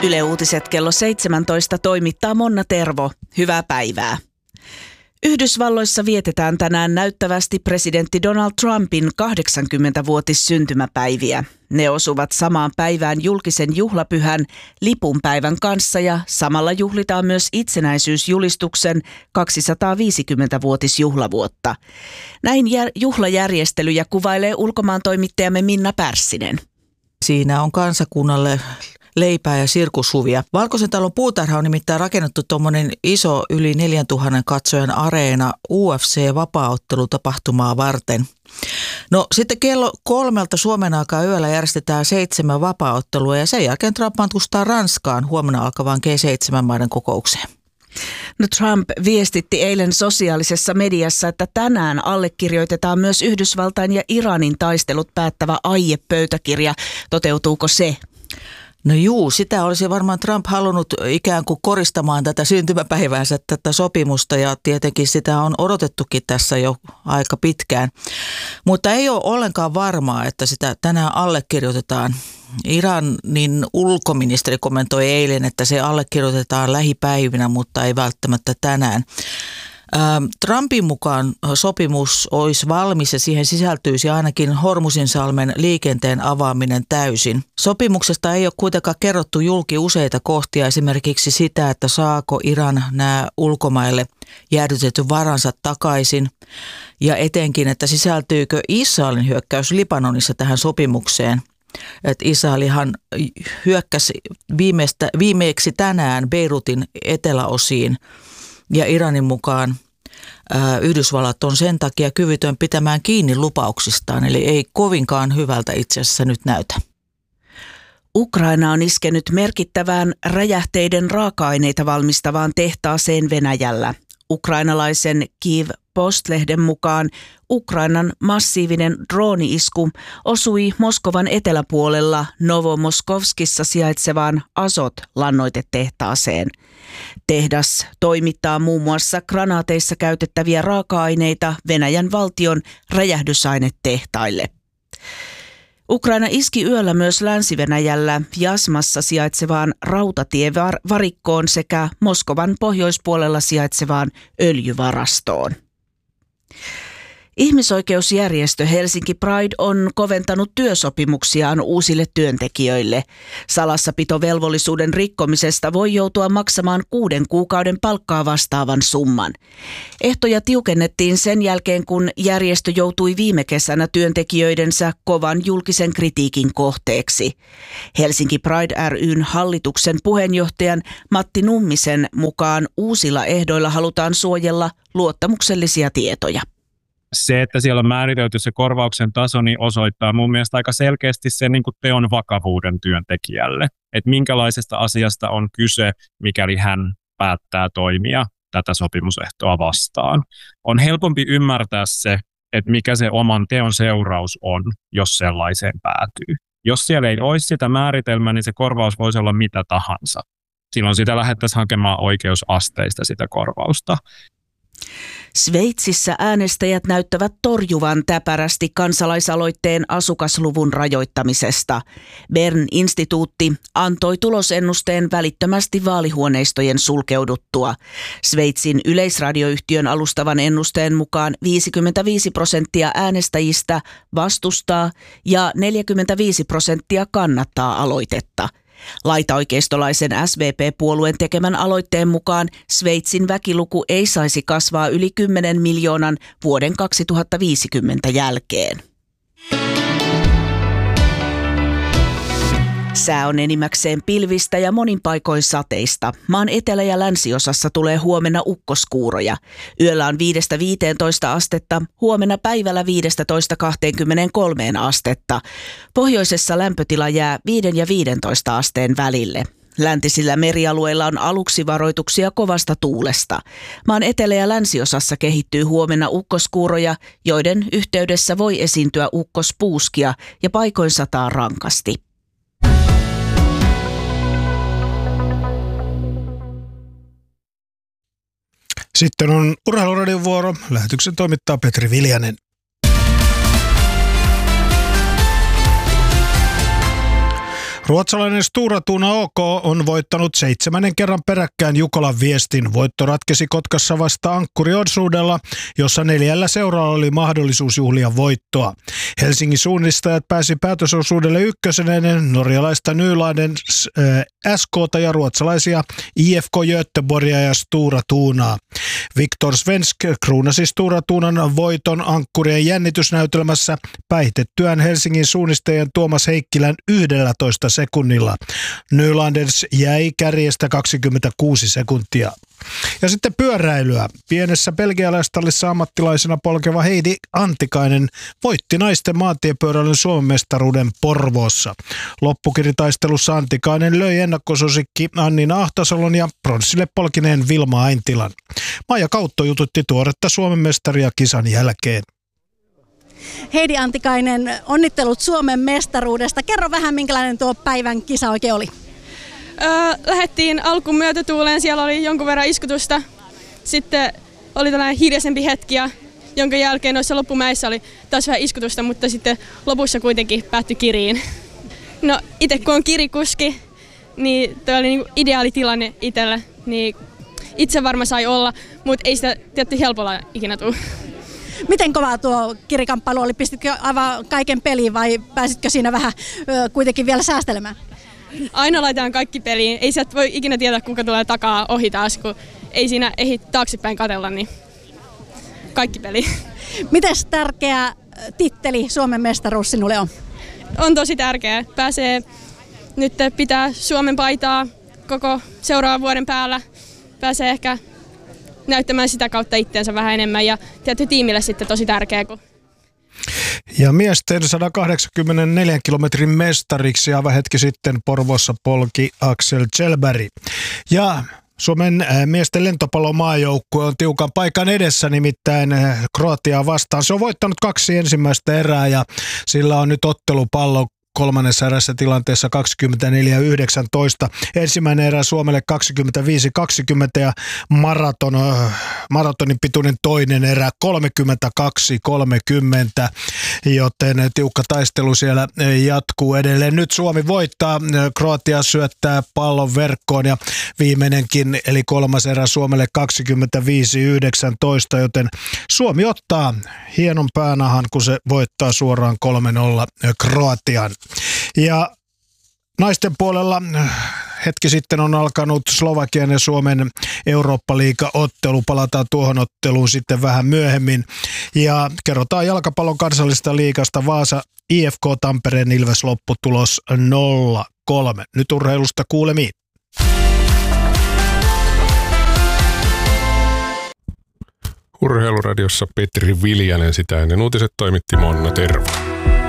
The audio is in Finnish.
Yle Uutiset kello 17 toimittaa Monna Tervo. Hyvää päivää. Yhdysvalloissa vietetään tänään näyttävästi presidentti Donald Trumpin 80-vuotissyntymäpäiviä. Ne osuvat samaan päivään julkisen juhlapyhän lipunpäivän kanssa ja samalla juhlitaan myös itsenäisyysjulistuksen 250-vuotisjuhlavuotta. Näin juhlajärjestelyjä kuvailee ulkomaantoimittajamme Minna Pärssinen. Siinä on kansakunnalle leipää ja sirkushuvia. Valkoisen talon puutarha on nimittäin rakennettu tuommoinen iso yli 4000 katsojan areena UFC-vapaaottelutapahtumaa varten. No sitten kello 3 Suomen aikaa yöllä järjestetään 7 vapaaottelua ja sen jälkeen Trump matkustaa Ranskaan huomenna alkavaan G7-maiden kokoukseen. No Trump viestitti eilen sosiaalisessa mediassa, että tänään allekirjoitetaan myös Yhdysvaltain ja Iranin taistelut päättävä aiepöytäkirja. Toteutuuko se? No juu, sitä olisi varmaan Trump halunnut ikään kuin koristamaan tätä syntymäpäiväänsä, tätä sopimusta, ja tietenkin sitä on odotettukin tässä jo aika pitkään. Mutta ei ole ollenkaan varmaa, että sitä tänään allekirjoitetaan. Iranin ulkoministeri kommentoi eilen, että se allekirjoitetaan lähipäivinä, mutta ei välttämättä tänään. Trumpin mukaan sopimus olisi valmis ja siihen sisältyisi ainakin Hormuzinsalmen liikenteen avaaminen täysin. Sopimuksesta ei ole kuitenkaan kerrottu julki useita kohtia, esimerkiksi sitä, että saako Iran nämä ulkomaille jäädytetty varansa takaisin ja etenkin, että sisältyykö Israelin hyökkäys Libanonissa tähän sopimukseen. Että Israelihan hyökkäsi viimeksi tänään Beirutin eteläosiin. Ja Iranin mukaan Yhdysvallat on sen takia kyvytön pitämään kiinni lupauksistaan, eli ei kovinkaan hyvältä itse asiassa nyt näytä. Ukraina on iskenyt merkittävään räjähteiden raaka-aineita valmistavaan tehtaaseen Venäjällä. Ukrainalaisen Kyiv Post-lehden mukaan Ukrainan massiivinen drooni-isku osui Moskovan eteläpuolella Novomoskovskissa sijaitsevaan Azot-lannoitetehtaaseen. Tehdas toimittaa muun muassa granaateissa käytettäviä raaka-aineita Venäjän valtion räjähdysainetehtaille. Ukraina iski yöllä myös Länsi-Venäjällä Jasmassa sijaitsevaan rautatievarikkoon sekä Moskovan pohjoispuolella sijaitsevaan öljyvarastoon. Ihmisoikeusjärjestö Helsinki Pride on koventanut työsopimuksiaan uusille työntekijöille. Salassapitovelvollisuuden rikkomisesta voi joutua maksamaan 6 kuukauden palkkaa vastaavan summan. Ehtoja tiukennettiin sen jälkeen, kun järjestö joutui viime kesänä työntekijöidensä kovan julkisen kritiikin kohteeksi. Helsinki Pride ry:n hallituksen puheenjohtajan Matti Nummisen mukaan uusilla ehdoilla halutaan suojella luottamuksellisia tietoja. Se, että siellä on määritelty se korvauksen taso, niin osoittaa mun mielestä aika selkeästi sen niin kuin teon vakavuuden työntekijälle. Että minkälaisesta asiasta on kyse, mikäli hän päättää toimia tätä sopimusehtoa vastaan. On helpompi ymmärtää se, että mikä se oman teon seuraus on, jos sellaiseen päätyy. Jos siellä ei olisi sitä määritelmää, niin se korvaus voisi olla mitä tahansa. Silloin sitä lähdettäisiin hakemaan oikeusasteista sitä korvausta. Sveitsissä äänestäjät näyttävät torjuvan täpärästi kansalaisaloitteen asukasluvun rajoittamisesta. Bern-instituutti antoi tulosennusteen välittömästi vaalihuoneistojen sulkeuduttua. Sveitsin yleisradioyhtiön alustavan ennusteen mukaan 55% äänestäjistä vastustaa ja 45% kannattaa aloitetta. Laitaoikeistolaisen SVP-puolueen tekemän aloitteen mukaan Sveitsin väkiluku ei saisi kasvaa yli 10 miljoonan vuoden 2050 jälkeen. Sää on enimmäkseen pilvistä ja monin paikoin sateista. Maan etelä- ja länsiosassa tulee huomenna ukkoskuuroja. Yöllä on 5-15 astetta, huomenna päivällä 15-23 astetta. Pohjoisessa lämpötila jää 5 ja 15 asteen välille. Läntisillä merialueilla on aluksi varoituksia kovasta tuulesta. Maan etelä- ja länsiosassa kehittyy huomenna ukkoskuuroja, joiden yhteydessä voi esiintyä ukkospuuskia ja paikoin sataa rankasti. Sitten on Urheiluradion vuoro. Lähetyksen toimittaa Petri Viljanen. Ruotsalainen Stora Tuna OK on voittanut 7. kerran peräkkäin Jukolan Viestin. Voitto ratkesi Kotkassa vasta ankkuriosuudella, jossa 4 seuralla oli mahdollisuus juhlia voittoa. Helsingin suunnistajat pääsi päätösosuudelle ykkösenä ennen norjalaista Nyladen SK:ta ja ruotsalaisia IFK Göteborgia ja Stora Tunaa. Viktor Svensk kruunasi Stora Tunan voiton ankkurien jännitysnäytelmässä päihitettyään Helsingin suunnistajien Tuomas Heikkilän 11 sekunnilla. Nylanders jäi kärjestä 26 sekuntia. Ja sitten pyöräilyä. Pienessä belgialaistallissa ammattilaisena polkeva Heidi Antikainen voitti naisten maantiepyöräilyn Suomen mestaruuden Porvoossa. Loppukiritaistelussa Antikainen löi ennakkosuosikki Annina Ahtasalon ja pronssille polkineen Vilma Aintilan. Maija Kautto jututti tuoretta Suomen mestaria kisan jälkeen. Heidi Antikainen, onnittelut Suomen mestaruudesta. Kerro vähän, minkälainen tuo päivän kisa oikein oli. Lähdettiin alkuun myötätuuleen, siellä oli jonkun verran iskutusta. Sitten oli tällainen hiljaisempi hetki, jonka jälkeen noissa loppumäissä oli taas vähän iskutusta, mutta sitten lopussa kuitenkin päättyi kiriin. No itse kun on kirikuski, niin toi oli niinku ideaali tilanne itselle, niin itse varma sai olla, mutta ei sitä tietty helpolla ikinä tule. Miten kova tuo kirikamppailu oli? Pistitkö aivan kaiken peliin vai pääsitkö siinä vähän kuitenkin vielä säästelemään? Aina laitetaan kaikki peliin. Ei sieltä voi ikinä tietää, kuka tulee takaa ohi taas, kun ei siinä ehdi taaksepäin katsella, niin kaikki peli. Mites tärkeä titteli Suomen mestaruus sinulle on? On tosi tärkeää. Pääsee nyt pitää Suomen paitaa koko seuraavan vuoden päällä. Pääsee ehkä näyttämään sitä kautta itseensä vähän enemmän ja tietysti tiimille sitten tosi tärkeää. Ja miesten 184 kilometrin mestariksi aivan hetki sitten Porvoossa polki Axel Kjellberg. Ja Suomen miesten lentopallomaajoukkue on tiukan paikan edessä, nimittäin Kroatiaa vastaan. Se on voittanut 2 ensimmäistä erää ja sillä on nyt ottelupallo kolmannessa erässä tilanteessa 24-19. Ensimmäinen erä Suomelle 25-20 ja maratonin pituinen toinen erä 32-30, joten tiukka taistelu siellä jatkuu edelleen. Nyt Suomi voittaa, Kroatia syöttää pallon verkkoon ja viimeinenkin eli kolmas erä Suomelle 25-19, joten Suomi ottaa hienon päänahan, kun se voittaa suoraan 3-0 Kroatian. Ja naisten puolella hetki sitten on alkanut Slovakian ja Suomen Eurooppa-liiga-ottelu. Palataan tuohon otteluun sitten vähän myöhemmin. Ja kerrotaan jalkapallon kansallisesta liigasta. Vaasa IFK Tampereen Ilves lopputulos 0-3. Nyt urheilusta kuulemiin. Urheiluradiossa Petri Viljanen, sitä ennen uutiset toimitti Monna Tervo.